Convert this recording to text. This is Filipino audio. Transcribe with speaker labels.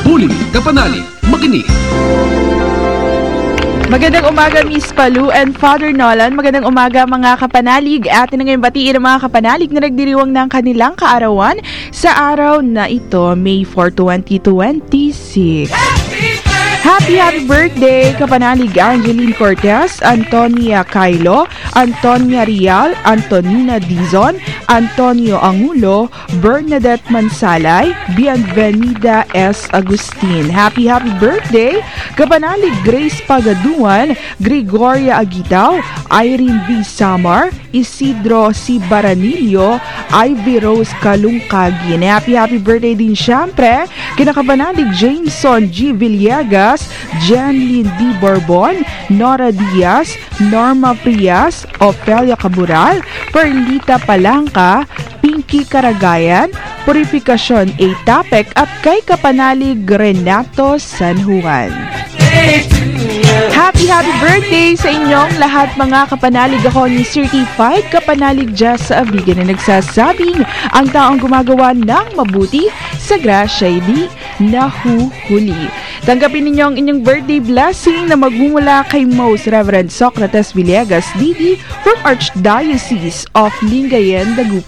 Speaker 1: Huli, kapanalig, makinig.
Speaker 2: Magandang umaga, Miss Palu and Father Nolan. Magandang umaga, mga kapanalig. Atin na ngayon batiin ang mga kapanalig na nagdiriwang ng kanilang kaarawan sa araw na ito, May 4, 2026. Happy birthday, kapanalig Angeline Cortez, Antonia Cailo, Antonia Rial, Antonina Dizon, Antonio Angulo, Bernadette Mansalay, Bienvenida S. Agustin. Happy birthday, kapanalig Grace Pagaduan, Gregoria Agitaw, Irene V. Samar, Isidro C. Baranillo, Ivy Rose Kalungkagin. Happy birthday din syempre kinakapanalig Jameson G. Villegas, Janlyn D. Borbon, Nora Diaz, Norma Prias, Ofelia Cabural, Perlita Palangka, Pinky Karagayan, Purificacion A. Tapek at kay kapanalig Renato San Juan. Happy birthday sa inyong lahat, mga kapanalig. Ako ni Certified Kapanalig Jess sa Abigan na nagsasabing ang taong gumagawa ng mabuti sa grasya di nahuhuli. Tanggapin ninyo ang inyong birthday blessing na magmumula kay Most Reverend Socrates Villegas, D.D. from Archdiocese of Lingayen, Dagupan.